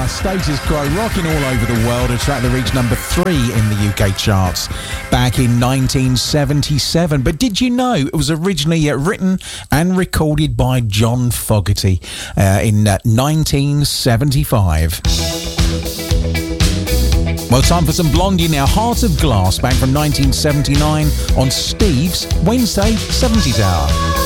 Status Quo, rocking all over the world, a track that reached number 3 in the UK charts back in 1977. But did you know it was originally written and recorded by John Fogerty in 1975? Well, time for some Blondie now. Heart of Glass, back from 1979 on Steve's Wednesday 70s Hour.